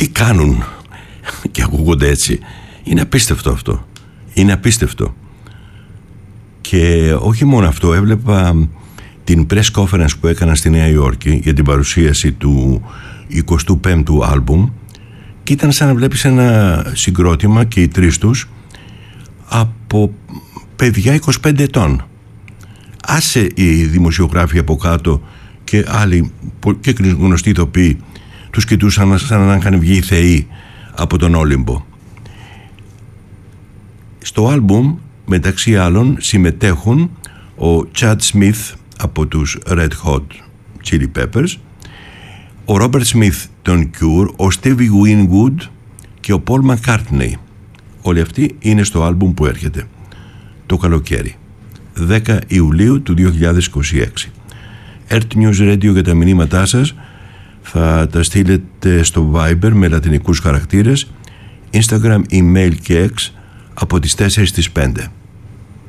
τι κάνουν και ακούγονται έτσι. Είναι απίστευτο αυτό. Είναι απίστευτο. Και όχι μόνο αυτό, έβλεπα την press conference που έκανα στη Νέα Υόρκη για την παρουσίαση του 25ου άλμπουμ και ήταν σαν να βλέπεις ένα συγκρότημα και οι τρεις τους από παιδιά 25 ετών. Άσε οι δημοσιογράφοι από κάτω και άλλοι και γνωστοί ηθοποιοί τους κοιτούσαν σαν να είχαν βγει θεοί από τον Όλυμπο. Στο άλμπουμ μεταξύ άλλων συμμετέχουν ο Chad Smith από τους Red Hot Chili Peppers, ο Robert Smith των Cure, ο Stevie Winwood και ο Paul McCartney. Όλοι αυτοί είναι στο άλμπουμ που έρχεται το καλοκαίρι, 10 Ιουλίου του 2026. Earth News Radio για τα μηνύματά σας θα τα στείλετε στο Viber με λατινικούς χαρακτήρες, Instagram, email και X από τις 4 στις 5.